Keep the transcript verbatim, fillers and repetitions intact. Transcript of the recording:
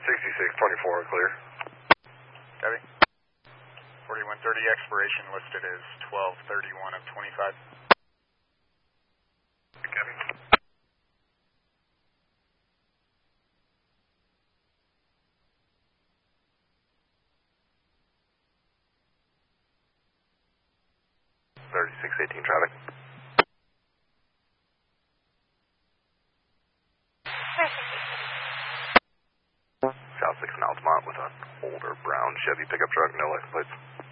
sixty-six twenty-four, clear. Copy. forty-one thirty, expiration listed as twelve thirty-one of twenty-five. Copy. thirty-six eighteen traffic. South six in Altamont with an older brown Chevy pickup truck, no license plates.